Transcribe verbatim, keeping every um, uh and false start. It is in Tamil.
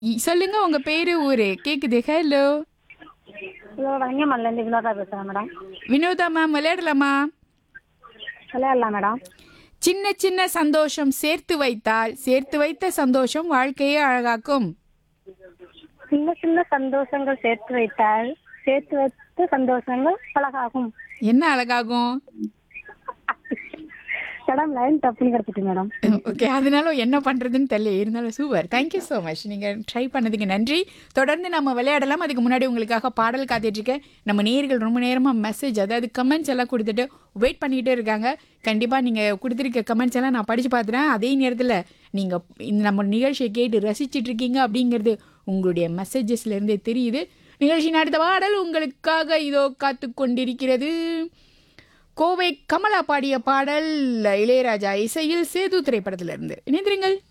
இ சொல்லுங்க உங்க பேரு, ஊரு. கேக்குது. ஹலோ. ஹலோ வணங்கமல்லேருந்து வினோதா பேசுகிறேன் மேடம். வினோதா மேம் விளையாடலாமா? விளையாடலாம் மேடம். சின்ன சின்ன சந்தோஷம் சேர்த்து வைத்தால், சேர்த்து வைத்த சந்தோஷம் வாழ்க்கையே அழகாக்கும். சின்ன சின்ன சந்தோஷங்கள் சேர்த்து வைத்தால் சேர்த்து வைத்த சந்தோஷங்கள் அழகாகும். என்ன அழகாகும்? மேடம் லைன் தப்புன்னு கிடச்சிட்டு மேடம். ஓகே. அதனால என்ன பண்றதுன்னு தெரியல. இருந்தாலும் super. Thank you so much. நீங்க ட்ரை பண்ணதுக்கு நன்றி. தொடர்ந்து நம்ம விளையாடலாம். அதுக்கு முன்னாடி உங்களுக்காக பாடல் காத்துட்டு இருக்கேன். நம்ம நேயர்கள் ரொம்ப நேரமா மெசேஜ் அதாவது கமெண்ட்ஸ் எல்லாம் கொடுத்துட்டு வெயிட் பண்ணிட்டே இருக்காங்க. கண்டிப்பா நீங்க கொடுத்துருக்க கமெண்ட்ஸ் எல்லாம் நான் படிச்சு பார்த்துட்டேன். அதே நேரத்தில் நீங்க இந்த நம்ம நிகழ்ச்சியை கேட்டு ரசிச்சிட்டு இருக்கீங்க அப்படிங்கிறது உங்களுடைய மெசேஜஸ்ல இருந்தே தெரியுது. நிகழ்ச்சியின் அடுத்த பாடல் உங்களுக்காக இதோ காத்து கொண்டிருக்கிறது. கோவை கமலா பாடிய பாடல் இளையராஜா இசையில் சேது திரைப்படத்திலிருந்து. இணைந்திருங்கள்.